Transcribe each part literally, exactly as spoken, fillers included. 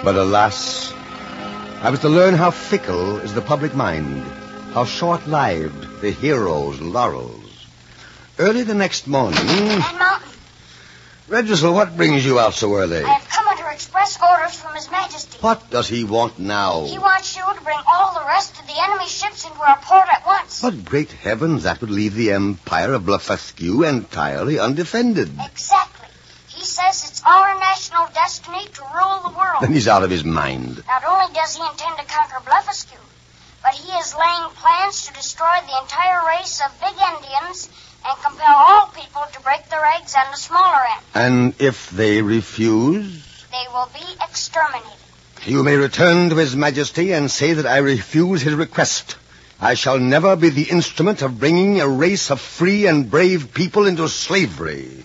But alas, I was to learn how fickle is the public mind, how short-lived the hero's laurels. Early the next morning... Man Mountain. Redressel, what brings you out so early? I have come under express orders from His Majesty. What does he want now? He wants you to bring all the rest of the enemy ships into our port at once. But great heavens, that would leave the empire of Blefuscu entirely undefended. Exactly. He says it's our national destiny to rule the world. Then he's out of his mind. Not only does he intend to conquer Blefuscu, but he is laying plans to destroy the entire race of big Indians and compel all people to break their eggs on the smaller end. And if they refuse? They will be exterminated. You may return to His Majesty and say that I refuse his request. I shall never be the instrument of bringing a race of free and brave people into slavery.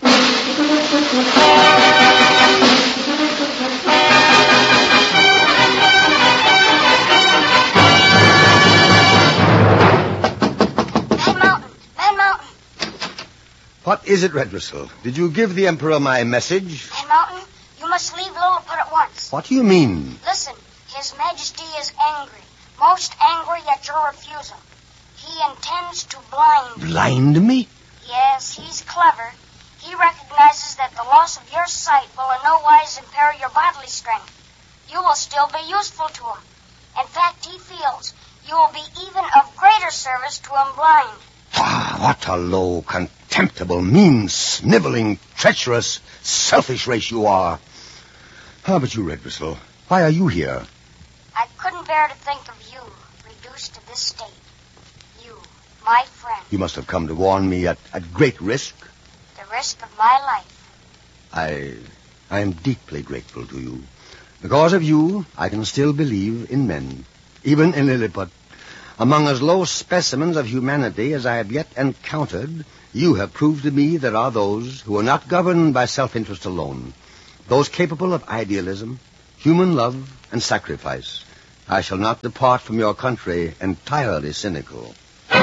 What is it, Redressel? Did you give the Emperor my message? Man Mountain, you must leave Lilliput at once. What do you mean? Listen, His Majesty is angry, most angry at your refusal. He intends to blind you. Blind me? Yes, he's clever. He recognizes that the loss of your sight will in no wise impair your bodily strength. You will still be useful to him. In fact, he feels you will be even of greater service to him blind. Ah, what a low, contemptible, mean, sniveling, treacherous, selfish race you are. How about you, Redressel? Why are you here? I couldn't bear to think of you reduced to this state. You, my friend. You must have come to warn me at, at great risk. The risk of my life. I, I am deeply grateful to you. Because of you, I can still believe in men, even in Lilliput. Among as low specimens of humanity as I have yet encountered, you have proved to me there are those who are not governed by self-interest alone, those capable of idealism, human love, and sacrifice. I shall not depart from your country entirely cynical.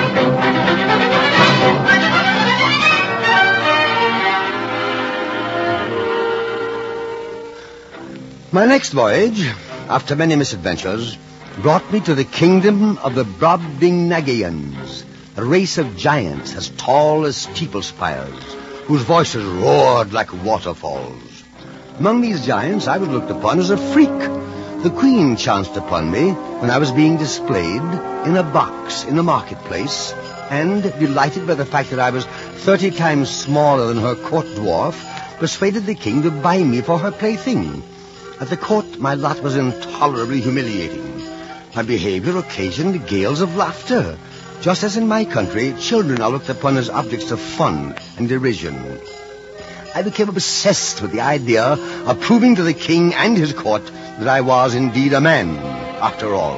My next voyage, after many misadventures, brought me to the kingdom of the Brobdingnagians, a race of giants as tall as steeple spires, whose voices roared like waterfalls. Among these giants I was looked upon as a freak. The queen chanced upon me when I was being displayed in a box in the marketplace, and, delighted by the fact that I was thirty times smaller than her court dwarf, persuaded the king to buy me for her plaything. At the court, my lot was intolerably humiliating. My behavior occasioned gales of laughter. Just as in my country, children are looked upon as objects of fun and derision. I became obsessed with the idea of proving to the king and his court that I was indeed a man, after all.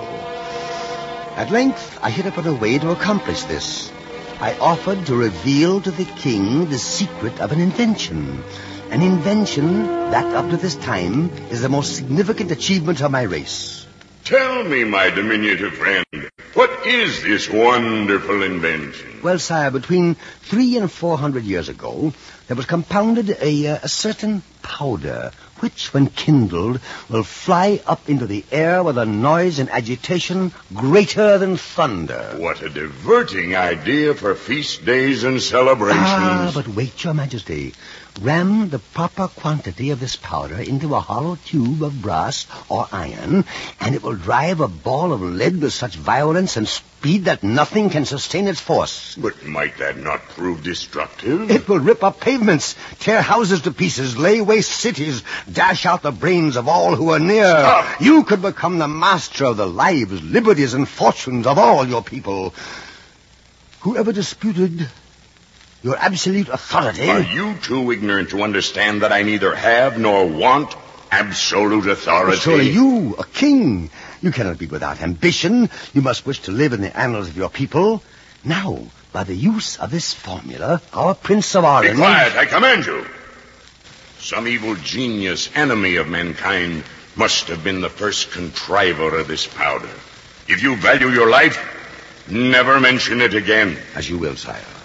At length, I hit upon a way to accomplish this. I offered to reveal to the king the secret of an invention. An invention that, up to this time, is the most significant achievement of my race. Tell me, my diminutive friend, what is this wonderful invention? Well, sire, between three and four hundred years ago, there was compounded a, uh, a certain powder, which, when kindled, will fly up into the air with a noise and agitation greater than thunder. What a diverting idea for feast days and celebrations. Ah, but wait, your majesty. Ram the proper quantity of this powder into a hollow tube of brass or iron, and it will drive a ball of lead with such violence and speed that nothing can sustain its force. But might that not prove destructive? It will rip up pavements, tear houses to pieces, lay waste cities, dash out the brains of all who are near. Stop. You could become the master of the lives, liberties, and fortunes of all your people. Whoever disputed your absolute authority... Are you too ignorant to understand that I neither have nor want absolute authority? Surely you, a king, you cannot be without ambition. You must wish to live in the annals of your people. Now, by the use of this formula, our Prince of Orange... Be quiet, I command you. Some evil genius, enemy of mankind, must have been the first contriver of this powder. If you value your life, never mention it again. As you will, sire.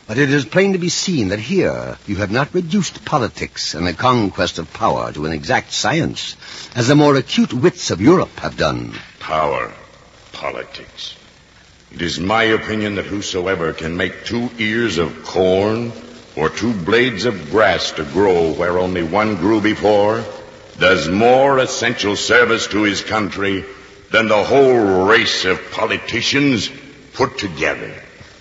But it is plain to be seen that here you have not reduced politics and the conquest of power to an exact science, as the more acute wits of Europe have done. Power, politics. It is my opinion that whosoever can make two ears of corn or two blades of grass to grow where only one grew before does more essential service to his country than the whole race of politicians put together.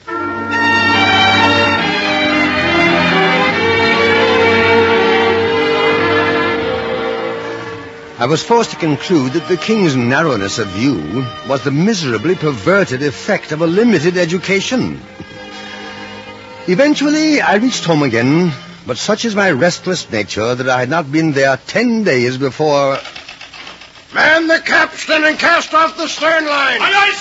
I was forced to conclude that the king's narrowness of view was the miserably perverted effect of a limited education. Eventually, I reached home again, but such is my restless nature that I had not been there ten days before... Man the capstan and cast off the stern line! Aye, aye,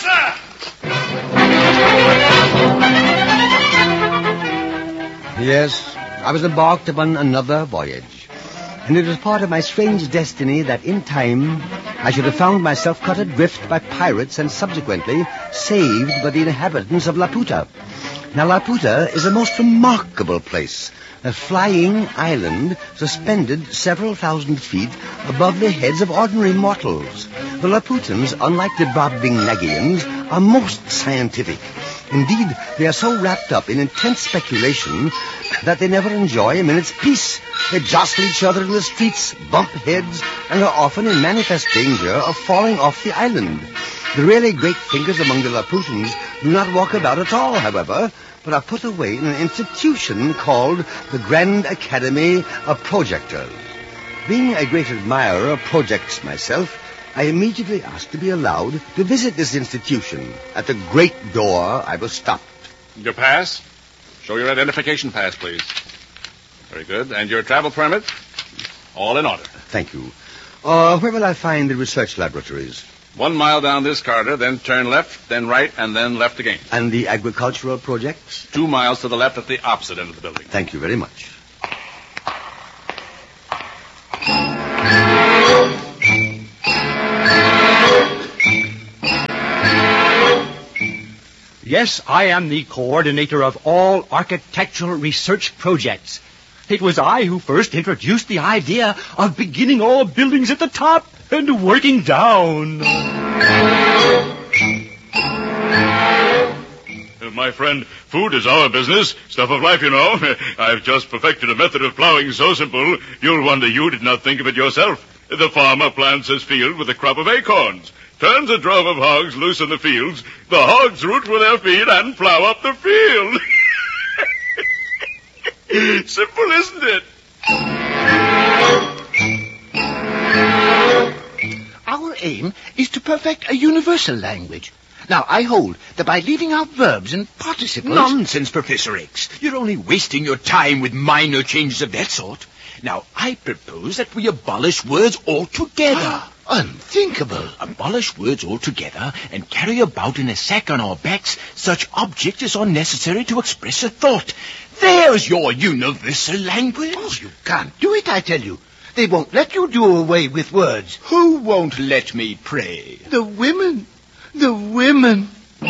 sir! Yes, I was embarked upon another voyage. And it was part of my strange destiny that in time I should have found myself cut adrift by pirates and subsequently saved by the inhabitants of Laputa. Now, Laputa is a most remarkable place, a flying island suspended several thousand feet above the heads of ordinary mortals. The Laputans, unlike the Brobdingnagians, are most scientific. Indeed, they are so wrapped up in intense speculation that they never enjoy a minute's peace. They jostle each other in the streets, bump heads, and are often in manifest danger of falling off the island. The really great thinkers among the Laputans do not walk about at all, however, but are put away in an institution called the Grand Academy of Projectors. Being a great admirer of projects myself, I immediately asked to be allowed to visit this institution. At the great door, I was stopped. Your pass? Show your identification pass, please. Very good. And your travel permit? All in order. Thank you. Uh, where will I find the research laboratories? One mile down this corridor, then turn left, then right, and then left again. And the agricultural projects? Two miles to the left at the opposite end of the building. Thank you very much. Yes, I am the coordinator of all architectural research projects. It was I who first introduced the idea of beginning all buildings at the top and working down. My friend, food is our business. Stuff of life, you know. I've just perfected a method of plowing so simple, you'll wonder you did not think of it yourself. The farmer plants his field with a crop of acorns, turns a drove of hogs loose in the fields. The hogs root with their feet and plow up the field. Simple, isn't it? Our aim is to perfect a universal language. Now, I hold that by leaving out verbs and participles... Nonsense, Professor X. You're only wasting your time with minor changes of that sort. Now, I propose that we abolish words altogether. Unthinkable. Abolish words altogether and carry about in a sack on our backs such objects as are necessary to express a thought. There's your universal language. Oh, you can't do it, I tell you. They won't let you do away with words. Who won't let me pray? The women. The women.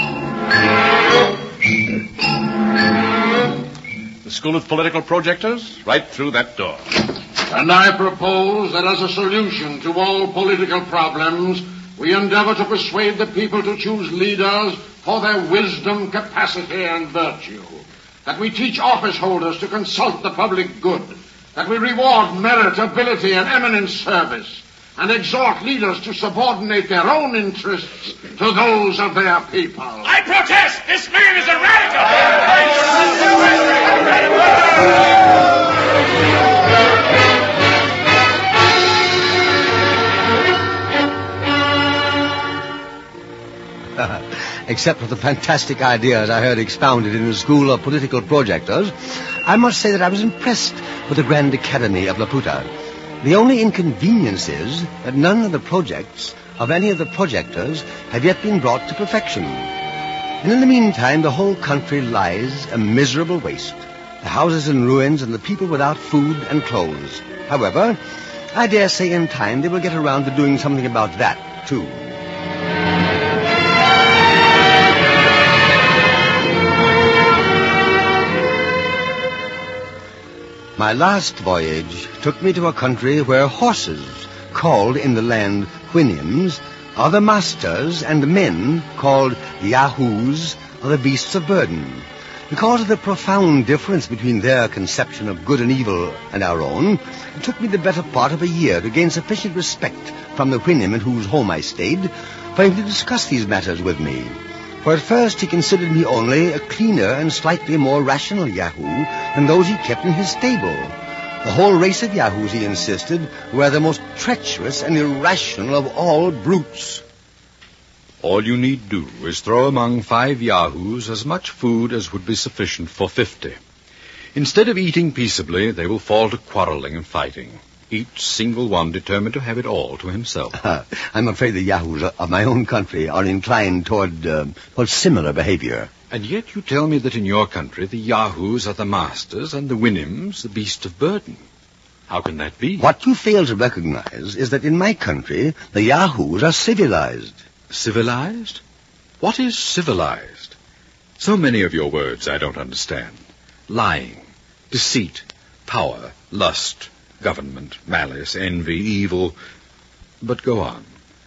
The School of Political Projectors, right through that door. And I propose that as a solution to all political problems, we endeavor to persuade the people to choose leaders for their wisdom, capacity, and virtue. That we teach office holders to consult the public good. That we reward merit, ability, and eminent service. And exhort leaders to subordinate their own interests to those of their people. I protest! This man is a radical! Except for the fantastic ideas I heard expounded in the School of Political Projectors, I must say that I was impressed with the Grand Academy of Laputa. The only inconvenience is that none of the projects of any of the projectors have yet been brought to perfection. And in the meantime, the whole country lies a miserable waste, the houses in ruins and the people without food and clothes. However, I dare say in time they will get around to doing something about that, too. My last voyage took me to a country where horses, called in the land Whinims, are the masters, and men, called Yahoos, are the beasts of burden. Because of the profound difference between their conception of good and evil and our own, it took me the better part of a year to gain sufficient respect from the Whinim in whose home I stayed for him to discuss these matters with me. For at first he considered me only a cleaner and slightly more rational Yahoo than those he kept in his stable. The whole race of Yahoos, he insisted, were the most treacherous and irrational of all brutes. All you need do is throw among five Yahoos as much food as would be sufficient for fifty. Instead of eating peaceably, they will fall to quarreling and fighting, each single one determined to have it all to himself. Uh, I'm afraid the Yahoos of my own country are inclined toward, uh, toward similar behavior. And yet you tell me that in your country the Yahoos are the masters and the Whinims the beast of burden. How can that be? What you fail to recognize is that in my country the Yahoos are civilized. Civilized? What is civilized? So many of your words I don't understand. Lying, deceit, power, lust, government, malice, envy, evil. But go on.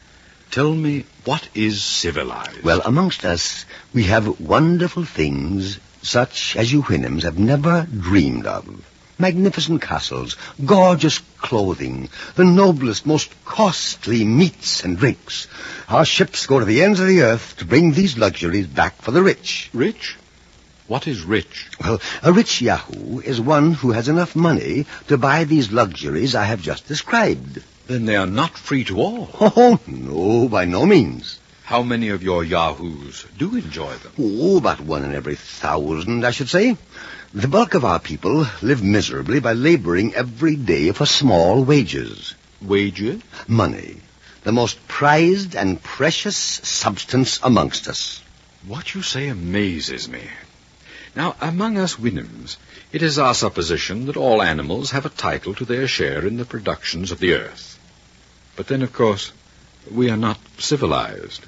Tell me, what is civilized? Well, amongst us, we have wonderful things such as you Whinims have never dreamed of. Magnificent castles, gorgeous clothing, the noblest, most costly meats and drinks. Our ships go to the ends of the earth to bring these luxuries back for the rich. Rich? What is rich? Well, a rich Yahoo is one who has enough money to buy these luxuries I have just described. Then they are not free to all. Oh, no, by no means. How many of your Yahoos do enjoy them? Oh, about one in every thousand, I should say. The bulk of our people live miserably by laboring every day for small wages. Wages? Money. The most prized and precious substance amongst us. What you say amazes me. Now, among us Whinims, it is our supposition that all animals have a title to their share in the productions of the earth. But then, of course, we are not civilized.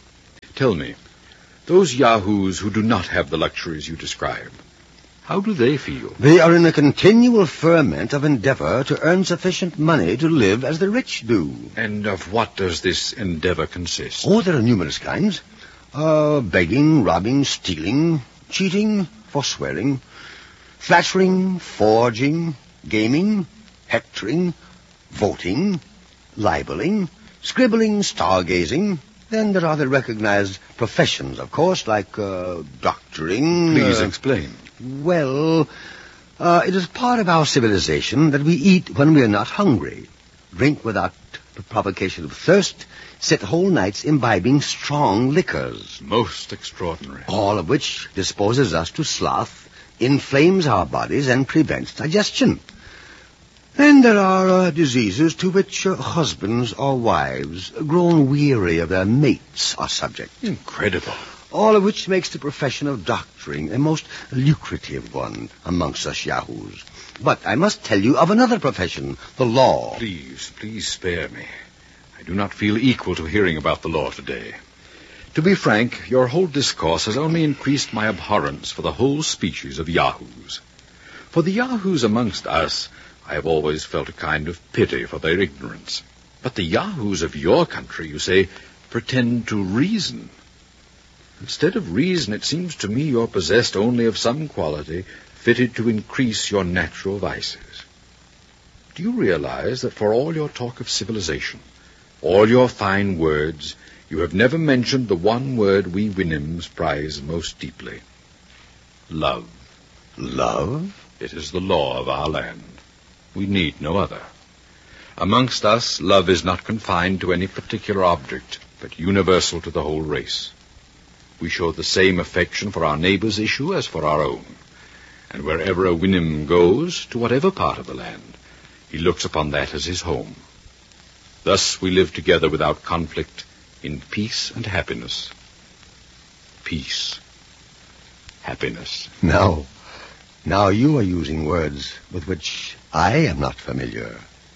Tell me, those Yahoos who do not have the luxuries you describe, how do they feel? They are in a continual ferment of endeavor to earn sufficient money to live as the rich do. And of what does this endeavor consist? Oh, there are numerous kinds. Uh, begging, robbing, stealing, cheating, forswearing, flattering, forging, gaming, hectoring, voting, libeling, scribbling, stargazing. Then there are the recognized professions, of course, like uh, doctoring. Please uh, explain. Well, uh, it is part of our civilization that we eat when we are not hungry, drink without provocation of thirst, sit whole nights imbibing strong liquors. Most extraordinary. All of which disposes us to sloth, inflames our bodies, and prevents digestion. Then there are uh, diseases to which uh, husbands or wives, grown weary of their mates, are subject. Incredible. All of which makes the profession of doctoring a most lucrative one amongst us Yahoos. But I must tell you of another profession, the law. Please, please spare me. I do not feel equal to hearing about the law today. To be frank, your whole discourse has only increased my abhorrence for the whole species of Yahoos. For the Yahoos amongst us, I have always felt a kind of pity for their ignorance. But the Yahoos of your country, you say, pretend to reason. Instead of reason, it seems to me you're possessed only of some quality fitted to increase your natural vices. Do you realize that for all your talk of civilization, all your fine words, you have never mentioned the one word we Whinims prize most deeply? Love. Love? It is the law of our land. We need no other. Amongst us, love is not confined to any particular object, but universal to the whole race. We show the same affection for our neighbor's issue as for our own. And wherever a Whinim goes, to whatever part of the land, he looks upon that as his home. Thus we live together without conflict, in peace and happiness. Peace. Happiness. Now, now you are using words with which I am not familiar.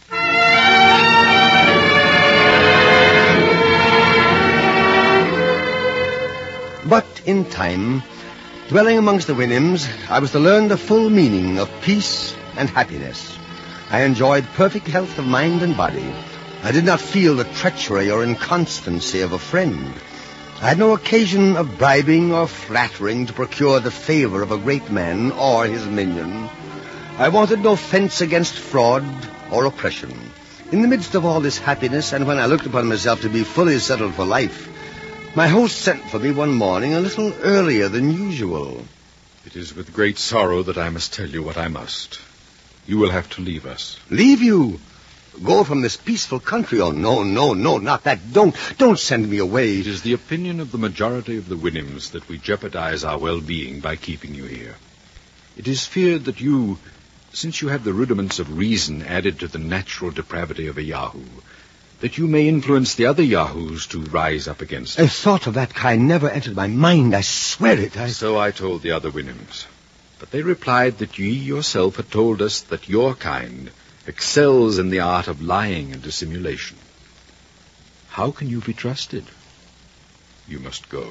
But in time, dwelling amongst the Whinims, I was to learn the full meaning of peace, and happiness. I enjoyed perfect health of mind and body. I did not feel the treachery or inconstancy of a friend. I had no occasion of bribing or flattering to procure the favor of a great man or his minion. I wanted no fence against fraud or oppression. In the midst of all this happiness, and when I looked upon myself to be fully settled for life, my host sent for me one morning a little earlier than usual. It is with great sorrow that I must tell you what I must. You will have to leave us. Leave you? Go from this peaceful country? Oh, no, no, no, not that. Don't, don't send me away. It is the opinion of the majority of the Winhams that we jeopardize our well-being by keeping you here. It is feared that you, since you have the rudiments of reason added to the natural depravity of a Yahoo, that you may influence the other Yahoos to rise up against us. A thought of that kind never entered my mind. I swear it. I... So I told the other Winhams. But they replied that ye yourself had told us that your kind excels in the art of lying and dissimulation. How can you be trusted? You must go.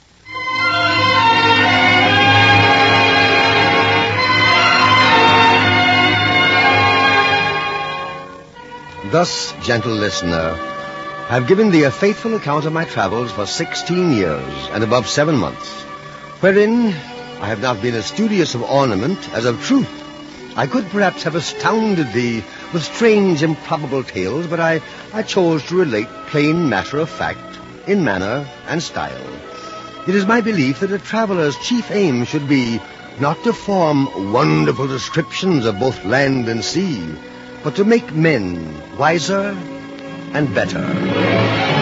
Thus, gentle listener, I have given thee a faithful account of my travels for sixteen years and above seven months, wherein I have not been as studious of ornament as of truth. I could perhaps have astounded thee with strange, improbable tales, but I, I chose to relate plain matter of fact in manner and style. It is my belief that a traveler's chief aim should be not to form wonderful descriptions of both land and sea, but to make men wiser and better.